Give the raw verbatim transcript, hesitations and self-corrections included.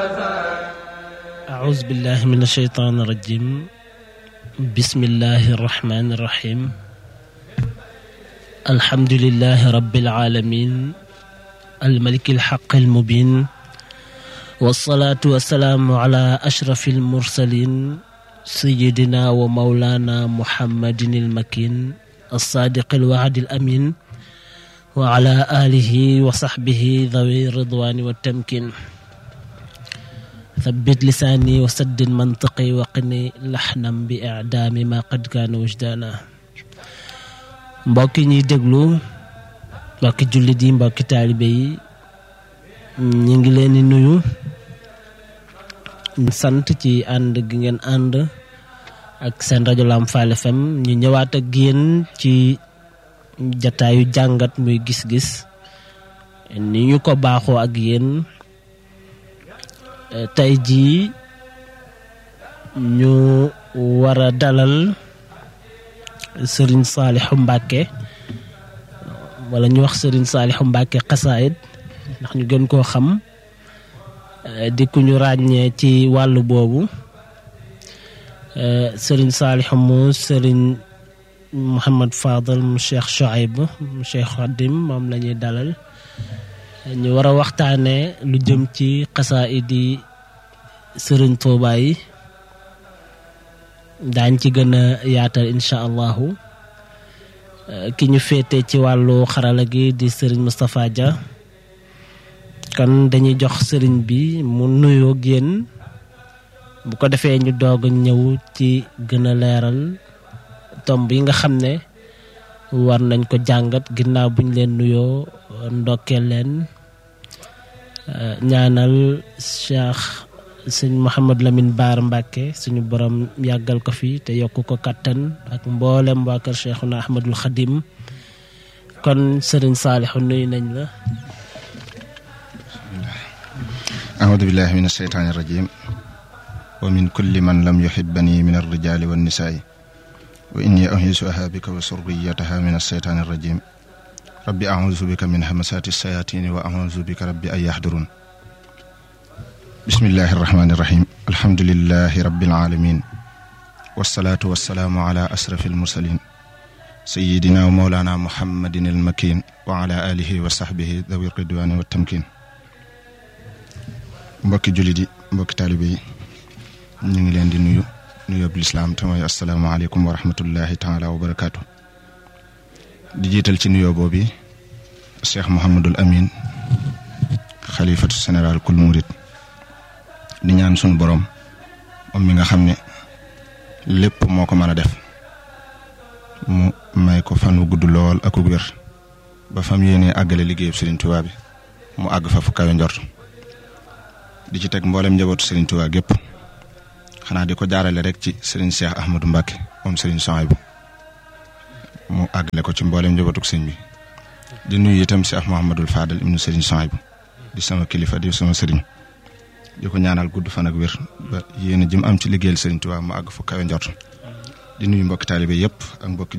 أعوذ بالله من الشيطان الرجيم بسم الله الرحمن الرحيم الحمد لله رب العالمين الملك الحق المبين والصلاة والسلام على أشرف المرسلين سيدنا ومولانا محمد المكين الصادق الوعد الأمين وعلى آله وصحبه ذوي الرضوان والتمكين ثبت لساني وسدد منطقي وقني لحنا بإعدام ما قد كان وجدانا mbokki ñi déglu mbokki jullit yi mbokki taalibe yi ñi ngi leen di nuyu sant ci ànd gi ngeen ànd ak seen rajo Lamfal F M ñu ñëwaat ak yéen ci jataayu jàngat muy gis-gis ni ñu ko baaxoo ak yéen tey jii ñu war a dalal Serigne Saliou Mbacké wala ñu wax Serigne Saliou Mbacké xasaayid ndax ñu gën koo xam di ku ñu ràññee ci wàllu boobu Serigne Saliou mu Serigne Mouhamad Fadal mu Cheikh Chouaib mu Cheikh Khadim moom la ñuy dalal ñu war a waxtaanee lu jëm ci xasaayid yi Serigne Touba yi daañ ci gën a yaatal incha allahu ki ñu féete ci wàllu xarala gi di Serigne Moustapha Dia kon dañuy jox Serigne bi mu nuyoo génn bu ko defee ñu doog a ñëw ci gën a leeral tomb yi nga xam ne war nañ ko jàngat ginnaaw buñ leen nuyoo ndokkeel leen ñaanal Cheikh sëñ Mouhamad Lamine Bara Mbacké suñu borom yàggal ko fi te yokk ko kattan ak mboolem waa kër Cheikhuna Ahmadul Khadim kon Serigne Saliou nuyu nañ la. أعوذ بالله من الشيطان الرجيم ومن كل من لم يحبني من الرجال والنساء وإني أعيذها بك وذريتها من الشيطان الرجيم ربي أعوذ بك من همسات الشياطين وأعوذ بك ربي أن يحضرون بسم الله الرحمن الرحيم الحمد لله رب العالمين والصلاة والسلام على أشرف المرسلين سيدنا ومولانا محمد المكين وعلى آله وصحبه ذوي الرضوان والتمكين mbokki jullit yi mbokki taalibe yi ñu ngi leen di nuyu nuyu bu lislaam te mooy assalaamu aleykum wa rahmatullahi taala wa barakaatu di jiital ci nuyoo boobu Cheikh Mouhamadul Amin xalifatu général kul murid di ñaan sunu borom moom mi nga xam ne lépp moo ko mën a def mu may ko fan wu gudd lool ak gu wér ba fam yéenee àggale liggéeyub Serigne Touba bi mu àgg fa fu kawe njort di ci teg mboolem njabootu Serigne Touba gépp xanaa di ko jaarale rek ci Serigne Cheikh Ahmadou Mbacké moom Serigne Chouaib mu àggale ko ci mboolem njabootu sëñ bi di nuyu itam Cheikh Mouhamadul Fadal ibnu Serigne Chouaib di sama kilifa di sama Serigne di ko ñaanal gudd fan ak wér ba yéen a jëm am ci liggéeyal Serigne Touba mu àgg fu kawe njort di nuyu mbokki taalibe yëpp ak mbokki